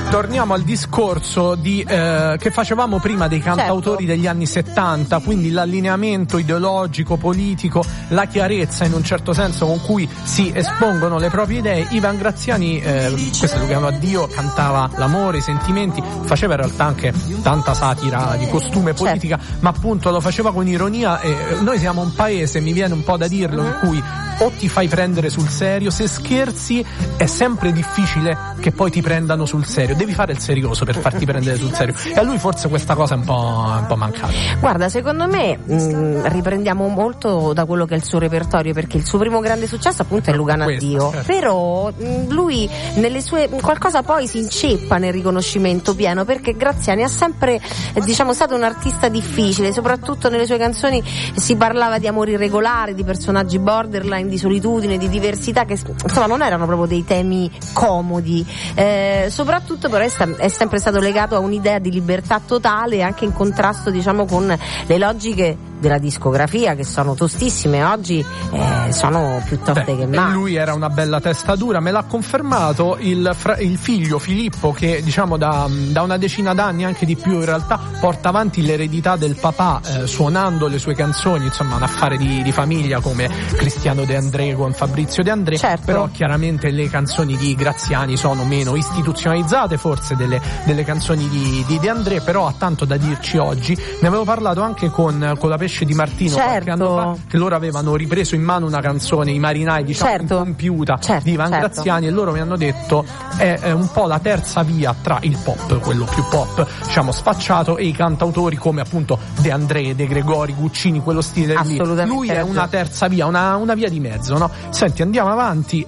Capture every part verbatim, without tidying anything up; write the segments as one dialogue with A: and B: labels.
A: torniamo al discorso di eh, che facevamo prima dei cantautori
B: certo.
A: degli anni settanta, quindi l'allineamento ideologico, politico, la chiarezza in un certo senso con cui si espongono le proprie idee. Ivan Graziani, eh, questo lo chiamano Addio, cantava l'amore, i sentimenti, faceva in realtà anche tanta satira di costume politica, certo. ma appunto lo faceva con ironia. E noi siamo un paese, mi viene un po' da dirlo, in cui o ti fai prendere sul serio, se scherzi è sempre difficile che poi ti prendano sul serio, devi fare il serioso per farti prendere sul serio, e a lui forse questa cosa è un po', un po' mancata.
B: Guarda, secondo me mh, riprendiamo molto da quello che è il suo repertorio, perché il suo primo grande successo appunto è Luca Addio, certo. però mh, lui nelle sue qualcosa poi si inceppa nel riconoscimento pieno, perché Graziani è sempre eh, diciamo stato un artista difficile, soprattutto nelle sue canzoni si parlava di amori irregolari, di personaggi borderline, di solitudine, di diversità, che insomma non erano proprio dei temi comodi, eh, soprattutto però è, sta- è sempre stato legato a un'idea di libertà totale, anche in contrasto diciamo con le logiche della discografia, che sono tostissime oggi, eh, sono più toste Beh, che mai.
A: Lui era una bella testa dura, me l'ha confermato il, fra- il figlio Filippo, che diciamo da, da una decina d'anni, anche di più in realtà, porta avanti l'eredità del papà, eh, suonando le sue canzoni, insomma un affare di, di famiglia, come Cristiano De André con Fabrizio De André,
B: certo.
A: però chiaramente le canzoni di Graziani sono meno istituzionalizzate forse delle, delle canzoni di, di De André, però ha tanto da dirci oggi. Ne avevo parlato anche con, con la Pesce di Martino,
B: certo.
A: qualche anno fa, che loro avevano ripreso in mano una canzone, I Marinai, diciamo
B: certo.
A: incompiuta,
B: certo,
A: di Ivan
B: certo.
A: Graziani, e loro mi hanno detto è, è un po' la terza via tra il pop, quello più pop diciamo sfacciato, e i cantautori come appunto De André, De Gregori, Guccini, quello stile lì. Lui è una terza via, una, una via di mezzo, no? Senti, andiamo avanti,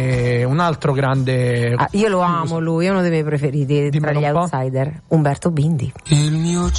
A: e un altro grande
B: ah, io lo amo, lui è uno dei miei preferiti. Dimmelo tra gli outsider, Umberto Bindi.
C: Il mio